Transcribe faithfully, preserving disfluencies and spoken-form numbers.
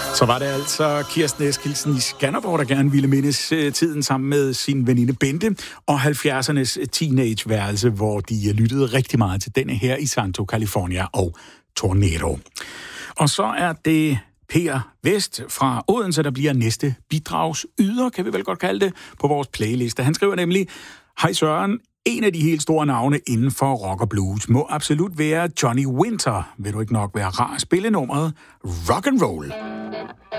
Så var det altså Kirsten Eskildsen i Skanderborg, der gerne ville mindes tiden sammen med sin veninde Bente, og halvfjerdsernes teenageværelse, hvor de lyttede rigtig meget til denne her i Santo California og Tornado. Og så er det Per Vest fra Odense, der bliver næste bidragsyder, kan vi vel godt kalde det, på vores playliste. Han skriver nemlig: Hej Søren, en af de helt store navne inden for rock og blues må absolut være Johnny Winter. Vil du ikke nok være rar at spille nummeret Rock and Roll?